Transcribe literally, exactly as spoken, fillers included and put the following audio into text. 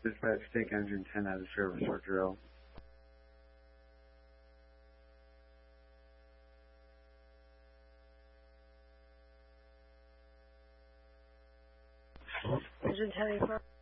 Dispatch, take engine ten out of service for drill. Engine ten,